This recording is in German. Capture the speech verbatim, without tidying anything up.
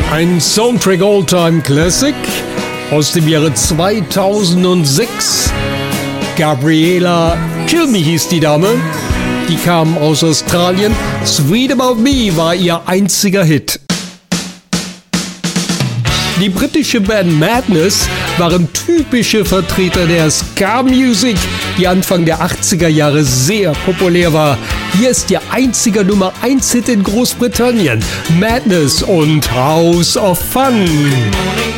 Ein Soundtrack All-Time Classic aus dem Jahre zweitausendsechs. Gabriella Cilmi hieß die Dame. Die kam aus Australien. Sweet About Me war ihr einziger Hit. Die britische Band Madness waren typische Vertreter der Ska-Music, die Anfang der achtziger Jahre sehr populär war. Hier ist ihr einziger Nummer eins Hit in Großbritannien, Madness und House of Fun.